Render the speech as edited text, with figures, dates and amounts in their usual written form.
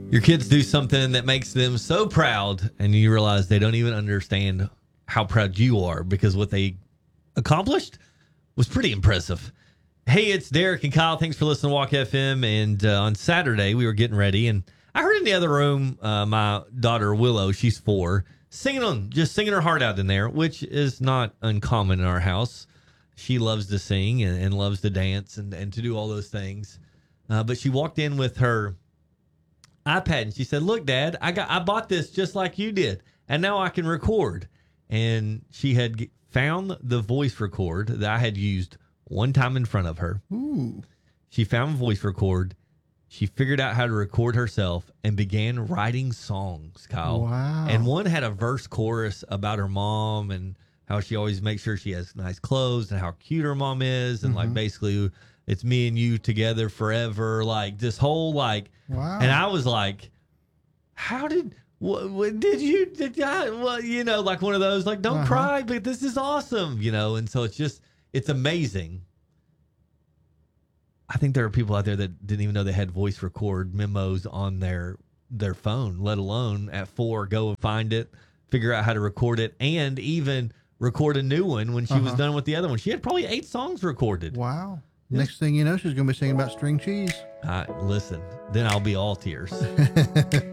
Your kids do something that makes them so proud, and you realize they don't even understand how proud you are because what they accomplished was pretty impressive. Hey, it's Derek and Kyle. Thanks for listening to Walk FM. And on Saturday, we were getting ready, and I heard in the other room my daughter Willow, she's 4, just singing her heart out in there, which is not uncommon in our house. She loves to sing and loves to dance and to do all those things. But she walked in with her iPad and she said, "Look, Dad, I bought this just like you did, and now I can record." And she had found the voice record that I had used one time in front of her. Ooh. She found voice record. She figured out how to record herself and began writing songs, Kyle. Wow. And one had a verse chorus about her mom and how she always makes sure she has nice clothes and how cute her mom is. And like basically it's me and you together forever. Like this whole like, Wow. And I was like, how did, well, you know, like one of those, like, don't cry, but this is awesome, you know? And so it's amazing. I think there are people out there that didn't even know they had voice record memos on their phone, let alone at 4, go and find it, figure out how to record it, and even record a new one when she was done with the other one. She had probably 8 songs recorded. Wow. Next thing you know, she's going to be singing about string cheese. Listen, then I'll be all tears.